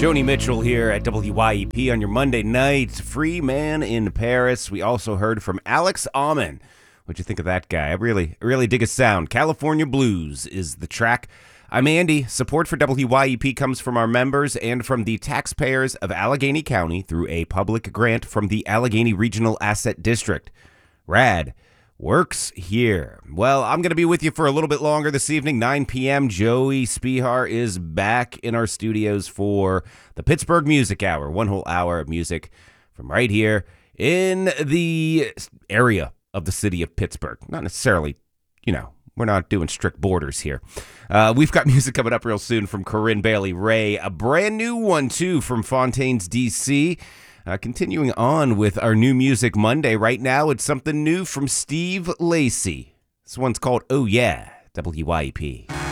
Joni Mitchell here at WYEP on your Monday night. Free Man in Paris. We also heard from Alex Alman. What'd you think of that guy? I really dig his sound. California Blues is the track. I'm Andy. Support for WYEP comes from our members and from the taxpayers of Allegheny County through a public grant from the Allegheny Regional Asset District. Rad works here. Well, I'm going to be with you for a little bit longer this evening, 9 p.m. Joey Spihar is back in our studios for the Pittsburgh Music Hour, one whole hour of music from right here in the area of the city of Pittsburgh. Not necessarily, we're not doing strict borders here. We've got music coming up real soon from Corinne Bailey Rae, a brand new one, too, from Fontaines, D.C., continuing on with our New Music Monday. Right now, it's something new from Steve Lacy. This one's called Oh Yeah, WYEP.